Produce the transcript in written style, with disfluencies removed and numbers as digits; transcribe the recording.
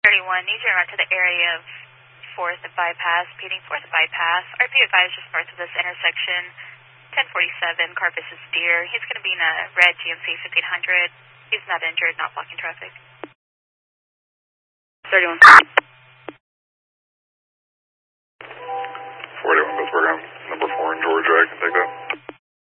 31, need you to run to the area of 4th and Bypass, Paying 4th and Bypass. RP advised just north of this intersection, 1047, car versus Deer. He's going to be in a red GMC 1500. He's not injured, not blocking traffic. 31.